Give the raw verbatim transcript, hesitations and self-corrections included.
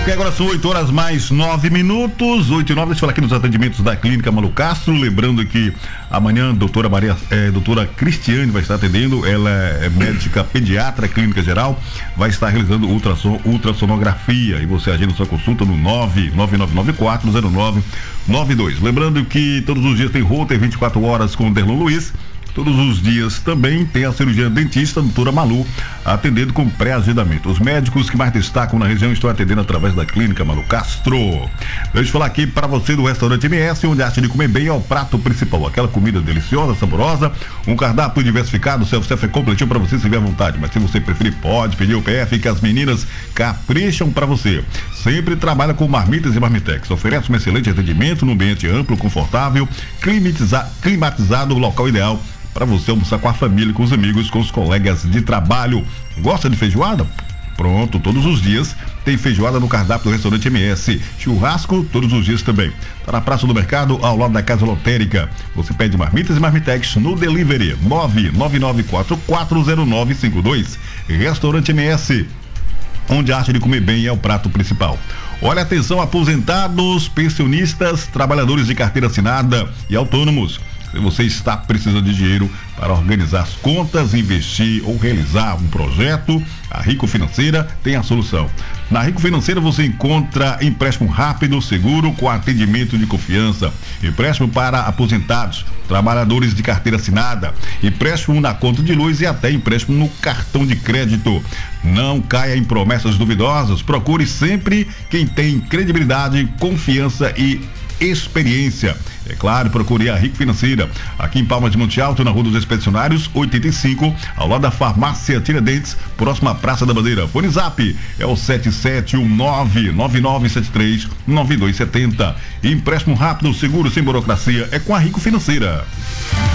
Ok, agora são oito horas mais nove minutos, oito e nove, deixa eu falar aqui nos atendimentos da Clínica Malu Castro, lembrando que amanhã a doutora Maria, é, doutora Cristiane vai estar atendendo, ela é médica pediatra, clínica geral, vai estar realizando ultrassom, ultrassonografia, e você agenda sua consulta no nove nove nove nove quatro zero nove nove dois. Lembrando que todos os dias tem Router vinte e quatro horas com o Derlon Luiz. Todos os dias também tem a cirurgia dentista, a doutora Malu, atendendo com pré-agendamento. Os médicos que mais destacam na região estão atendendo através da Clínica Malu Castro. Deixa eu falar aqui para você do restaurante M S, onde a arte de comer bem é o prato principal. Aquela comida deliciosa, saborosa, um cardápio diversificado, o self-service é completinho para você servir à vontade. Mas se você preferir, pode pedir o P F, que as meninas capricham para você. Sempre trabalha com marmitas e marmitex. Oferece um excelente atendimento num ambiente amplo, confortável, climatiza, climatizado, o local ideal para você almoçar com a família, com os amigos, com os colegas de trabalho. Gosta de feijoada? Pronto, todos os dias tem feijoada no cardápio do restaurante M S. Churrasco todos os dias também. Tá na Praça do Mercado, ao lado da Casa Lotérica. Você pede marmitas e marmitex no delivery nove nove nove quatro quatro zero nove cinco dois. Restaurante M S, onde a arte de comer bem é o prato principal. Olha, atenção, aposentados, pensionistas, trabalhadores de carteira assinada e autônomos. Se você está precisando de dinheiro para organizar as contas, investir ou realizar um projeto, a Rico Financeira tem a solução. Na Rico Financeira você encontra empréstimo rápido, seguro, com atendimento de confiança, empréstimo para aposentados, trabalhadores de carteira assinada, empréstimo na conta de luz e até empréstimo no cartão de crédito. Não caia em promessas duvidosas, procure sempre quem tem credibilidade, confiança e experiência. É claro, procure a Rico Financeira, aqui em Palmas de Monte Alto, na Rua dos Expedicionários, oitenta e cinco, ao lado da Farmácia Tiradentes, próxima à Praça da Bandeira. Fone Zap é o sete sete um nove nove nove sete três nove dois sete zero. Empréstimo rápido, seguro, sem burocracia, é com a Rico Financeira.